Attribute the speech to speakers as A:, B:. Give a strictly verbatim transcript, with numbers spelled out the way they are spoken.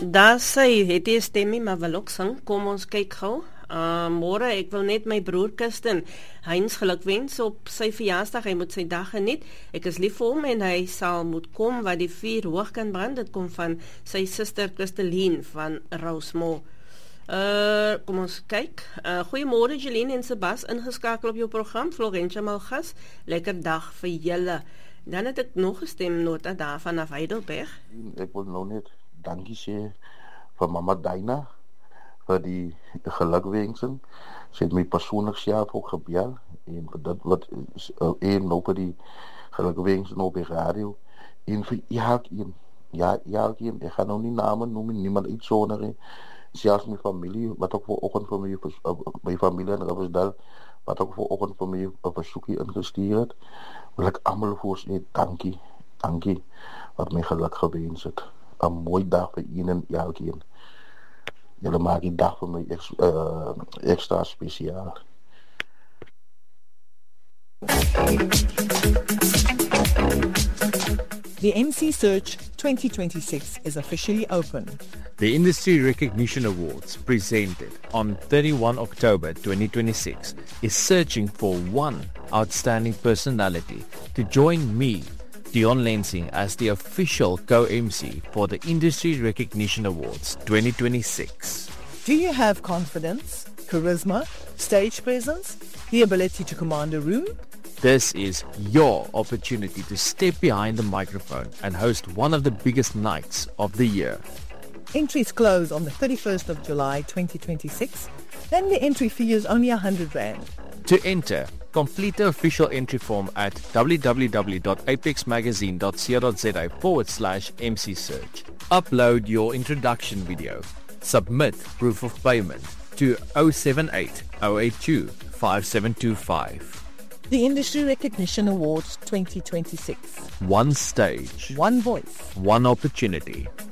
A: Daar sy het jy stemmie, maar wil ook sing. Kom ons kyk gou. Uh, môre, ek wil net my broer Kirsten Heinz gelukwens op sy verjaarsdag. Hy moet sy dag geniet. Ek is lief vir hom en hy sal moet kom wat die vuur hoog kan brand. Dit kom van sy suster Christeline van Rosemore. Uh, kom ons kyk. Uh, Goeiemôre Jeline en Sebas, ingeskakel op jou program. Florentia Malgas, lekker dag vir julle. Dan het ek nog 'n stemnota daar vanaf Heidelberg.
B: Ek wil nou net dankie sê vir Mama Daina vir die gelukwensing. Sy het my persoonlik self ook gebel en vir dit wat en nou vir die gelukwensing op die radio en vir elkeen. Ja, elkeen. Ek gaan nou nie name noem, niemand uitsonder nie. Selfs my familie wat ook vanoggend vir my my familie in Riversdal wat ook vanoggend vir my 'n versoekie ingestuur het. Wil ek almal voor sê dankie, dankie wat my geluk gewens het. 'n Mooi dag vir een en elkeen. Julle maak die dag vir my ex, uh, extra spesiaal.
C: The M C Search twenty twenty-six is officially open.
D: The Industry Recognition Awards, presented on thirty-first of October twenty twenty-six, is searching for one outstanding personality to join me, Dion Lensing, as the official co-M C for the Industry Recognition Awards twenty twenty-six.
C: Do you have confidence, charisma, stage presence, the ability to command a room?
D: This is your opportunity to step behind the microphone and host one of the biggest nights of the year.
C: Entries close on the thirty-first of July twenty twenty-six. Then the entry fee is only one hundred rand.
D: To enter, complete the official entry form at www.apexmagazine.co.za forward slash MC Search. Upload your introduction video. Submit proof of payment to zero seven eight zero eight two five seven two five.
C: The Industry Recognition Awards twenty twenty-six.
D: One stage.
C: One voice.
D: One opportunity.